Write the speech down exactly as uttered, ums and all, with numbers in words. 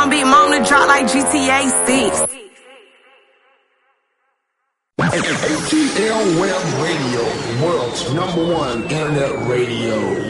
on Big Mona, drop like G T A six. A T L Web Radio, world's number one internet radio.